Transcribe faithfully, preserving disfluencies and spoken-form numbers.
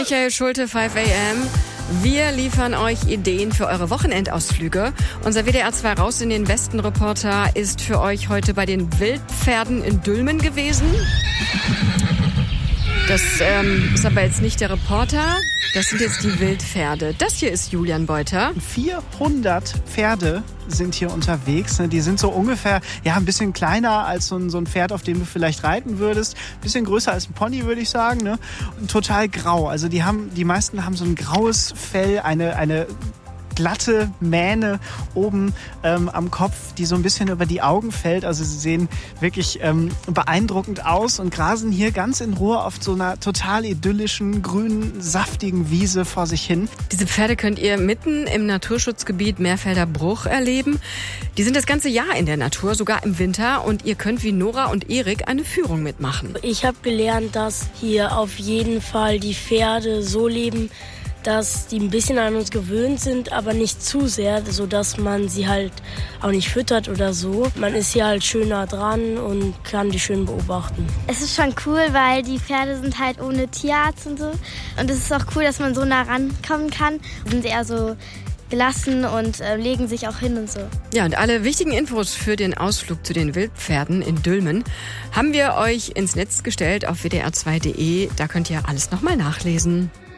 Michael Schulte, fünf a m. Wir liefern euch Ideen für eure Wochenendausflüge. Unser W D R zwei Raus in den Westen-Reporter ist für euch heute bei den Wildpferden in Dülmen gewesen. Das ähm, ist aber jetzt nicht der Reporter, das sind jetzt die Wildpferde. Das hier ist Julian Beuter. vierhundert Pferde sind hier unterwegs. Die sind so ungefähr ja, ein bisschen kleiner als so ein, so ein Pferd, auf dem du vielleicht reiten würdest. Ein bisschen größer als ein Pony, würde ich sagen. Ne? Und total grau. Also die, haben, die meisten haben so ein graues Fell, eine... eine glatte Mähne oben ähm, am Kopf, die so ein bisschen über die Augen fällt. Also sie sehen wirklich ähm, beeindruckend aus und grasen hier ganz in Ruhe auf so einer total idyllischen, grünen, saftigen Wiese vor sich hin. Diese Pferde könnt ihr mitten im Naturschutzgebiet Meerfelder Bruch erleben. Die sind das ganze Jahr in der Natur, sogar im Winter. Und ihr könnt wie Nora und Erik eine Führung mitmachen. Ich habe gelernt, dass hier auf jeden Fall die Pferde so leben, dass die ein bisschen an uns gewöhnt sind, aber nicht zu sehr, sodass man sie halt auch nicht füttert oder so. Man ist hier halt schön nah dran und kann die schön beobachten. Es ist schon cool, weil die Pferde sind halt ohne Tierarzt und so. Und es ist auch cool, dass man so nah rankommen kann. Sie sind eher so gelassen und äh, legen sich auch hin und so. Ja, und alle wichtigen Infos für den Ausflug zu den Wildpferden in Dülmen haben wir euch ins Netz gestellt auf w d r zwei punkt d e. Da könnt ihr alles nochmal nachlesen.